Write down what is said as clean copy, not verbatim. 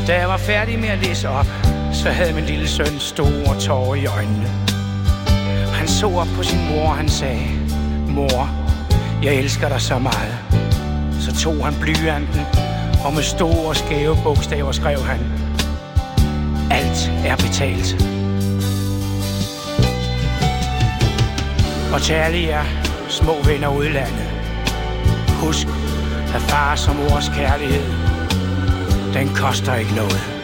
Da jeg var færdig med at læse op, så havde min lille søn store tårer i øjnene. Han så op på sin mor, og han sagde: Mor, jeg elsker dig så meget. Så tog han blyanten, og med store skæve bogstaver skrev han: Alt er betalt. Og til alle jer små venner udlandet, husk, at fars og mors kærlighed, den koster ikke noget.